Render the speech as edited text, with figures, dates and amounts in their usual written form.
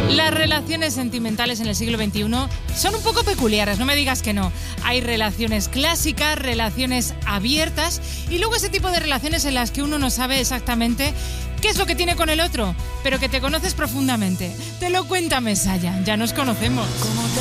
Las relaciones sentimentales en el siglo XXI son un poco peculiares, no me digas que no. Hay relaciones clásicas, relaciones abiertas y luego ese tipo de relaciones en las que uno no sabe exactamente qué es lo que tiene con el otro, pero que te conoces profundamente. Te lo cuenta Mesalla, ya nos conocemos.